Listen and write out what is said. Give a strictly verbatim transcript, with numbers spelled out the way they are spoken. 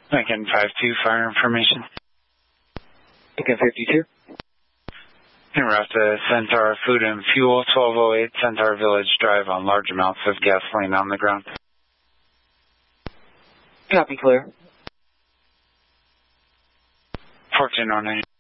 Lincoln five two, fire information. Lincoln fifty-two. En route to Centaur Food and Fuel, twelve oh eight Centaur Village Drive on large amounts of gasoline on the ground. Copy, clear. fourteen oh nine.